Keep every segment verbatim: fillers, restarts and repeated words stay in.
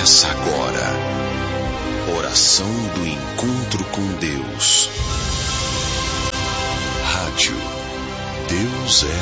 Começa agora. Oração do encontro com Deus. Rádio Deus é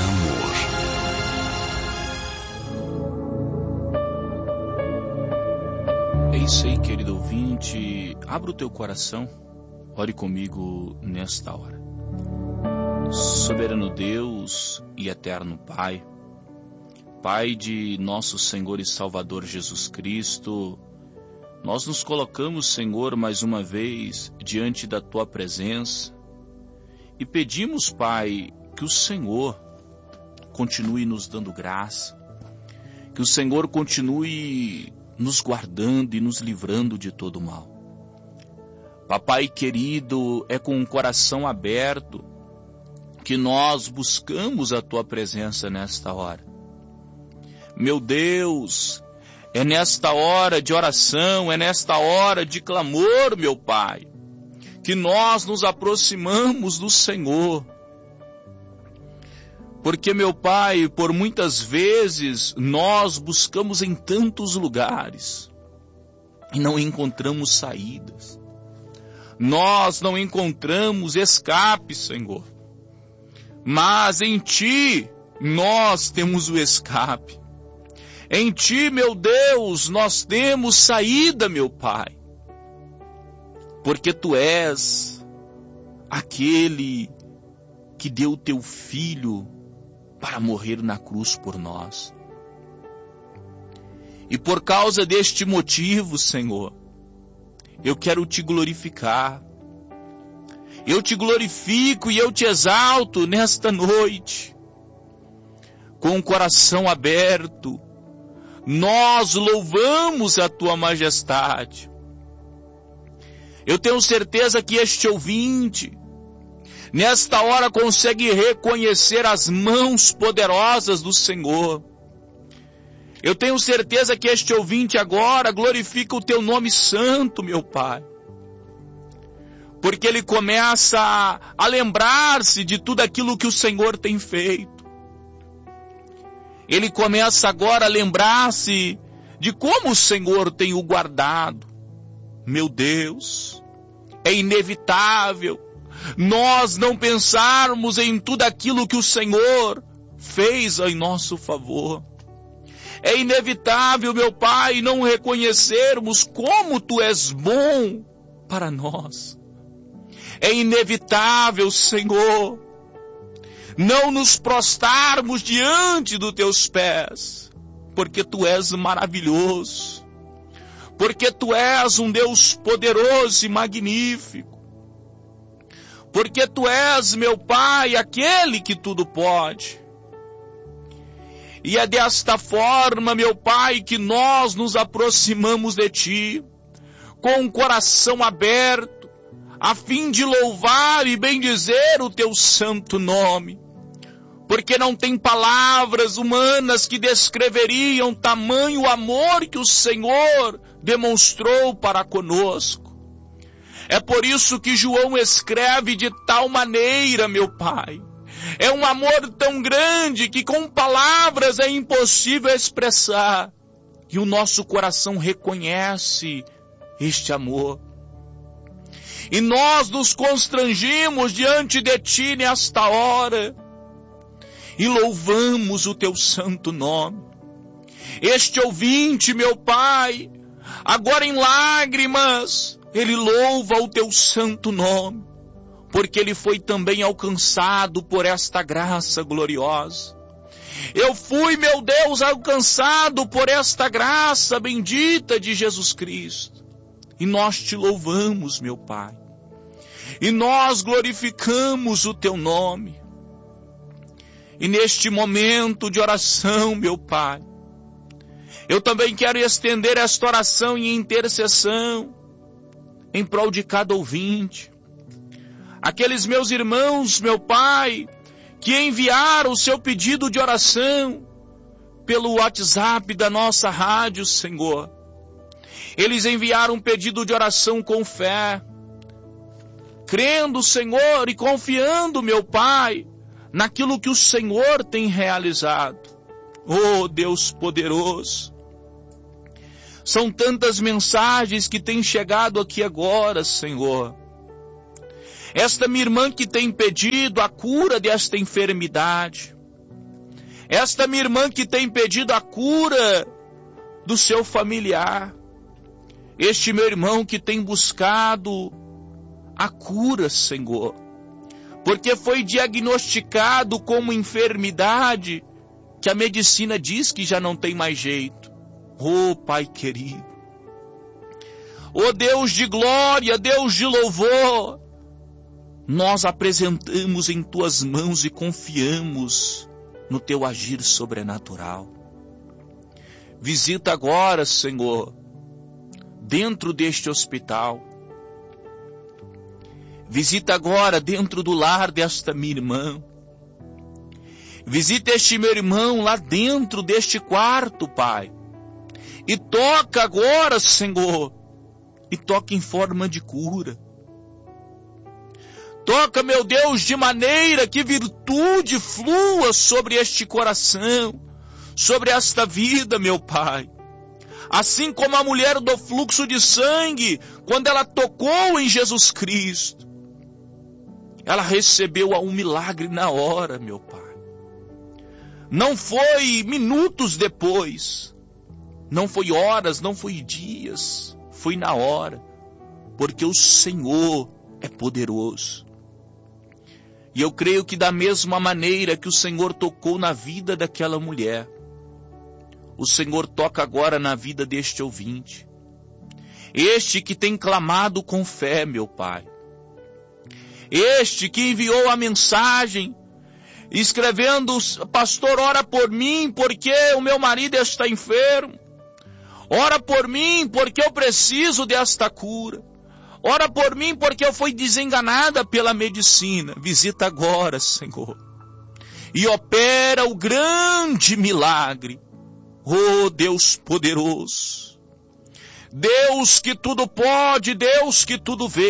Amor. É isso aí, querido ouvinte. Abra o teu coração. Ore comigo nesta hora. Soberano Deus e eterno Pai, Pai de nosso Senhor e Salvador Jesus Cristo, nós nos colocamos, Senhor, mais uma vez diante da Tua presença e pedimos, Pai, que o Senhor continue nos dando graça, que o Senhor continue nos guardando e nos livrando de todo mal. Papai querido, é com o coração aberto que nós buscamos a Tua presença nesta hora. Meu Deus, é nesta hora de oração, é nesta hora de clamor, meu Pai, que nós nos aproximamos do Senhor. Porque, meu Pai, por muitas vezes nós buscamos em tantos lugares e não encontramos saídas. Nós não encontramos escape, Senhor. Mas em Ti nós temos o escape. Em Ti, meu Deus, nós temos saída, meu Pai. Porque Tu és aquele que deu o Teu Filho para morrer na cruz por nós. E por causa deste motivo, Senhor, eu quero Te glorificar. Eu Te glorifico e eu Te exalto nesta noite. Com o coração aberto, nós louvamos a Tua majestade. Eu tenho certeza que este ouvinte, nesta hora, consegue reconhecer as mãos poderosas do Senhor. Eu tenho certeza que este ouvinte agora glorifica o Teu nome santo, meu Pai. Porque ele começa a, a lembrar-se de tudo aquilo que o Senhor tem feito. Ele começa agora a lembrar-se de como o Senhor tem o guardado. Meu Deus, é inevitável nós não pensarmos em tudo aquilo que o Senhor fez em nosso favor. É inevitável, meu Pai, não reconhecermos como Tu és bom para nós. É inevitável, Senhor, não nos prostrarmos diante dos Teus pés, porque Tu és maravilhoso, porque Tu és um Deus poderoso e magnífico, porque Tu és, meu Pai, aquele que tudo pode. E é desta forma, meu Pai, que nós nos aproximamos de Ti, com o coração aberto, a fim de louvar e bendizer o Teu santo nome. Porque não tem palavras humanas que descreveriam tamanho amor que o Senhor demonstrou para conosco. É por isso que João escreve de tal maneira, meu Pai. É um amor tão grande que com palavras é impossível expressar. E o nosso coração reconhece este amor. E nós nos constrangimos diante de Ti nesta hora. E louvamos o Teu santo nome. Este ouvinte, meu Pai, agora em lágrimas, ele louva o Teu santo nome, porque ele foi também alcançado por esta graça gloriosa. Eu fui, meu Deus, alcançado por esta graça bendita de Jesus Cristo. E nós Te louvamos, meu Pai. E nós glorificamos o Teu nome. E neste momento de oração, meu Pai, eu também quero estender esta oração em intercessão em prol de cada ouvinte. Aqueles meus irmãos, meu Pai, que enviaram o seu pedido de oração pelo WhatsApp da nossa rádio, Senhor. Eles enviaram um pedido de oração com fé, crendo, Senhor, e confiando, meu Pai, naquilo que o Senhor tem realizado. Oh, Deus poderoso, São tantas mensagens que têm chegado aqui agora, Senhor. Esta minha irmã que tem pedido a cura desta enfermidade. Esta minha irmã que tem pedido a cura do seu familiar. Este meu irmão que tem buscado a cura, Senhor. Porque foi diagnosticado como enfermidade que a medicina diz que já não tem mais jeito. Oh, Pai querido. Oh, Deus de glória, Deus de louvor. Nós apresentamos em tuas mãos e confiamos no teu agir sobrenatural. Visita agora, Senhor, dentro deste hospital. Visita agora dentro do lar desta minha irmã. Visita este meu irmão lá dentro deste quarto, Pai. E toca agora, Senhor. E toca em forma de cura. Toca, meu Deus, de maneira que virtude flua sobre este coração, sobre esta vida, meu Pai. Assim como a mulher do fluxo de sangue, quando ela tocou em Jesus Cristo, ela recebeu um milagre na hora, meu Pai. Não foi minutos depois, não foi horas, não foi dias, foi na hora, porque o Senhor é poderoso. E eu creio que da mesma maneira que o Senhor tocou na vida daquela mulher, o Senhor toca agora na vida deste ouvinte. Este que tem clamado com fé, meu Pai. Este que enviou a mensagem, escrevendo, pastor, ora por mim, porque o meu marido está enfermo. Ora por mim, porque eu preciso desta cura. Ora por mim, porque eu fui desenganada pela medicina. Visita agora, Senhor. E opera o grande milagre. Oh, Deus poderoso. Deus que tudo pode, Deus que tudo vê.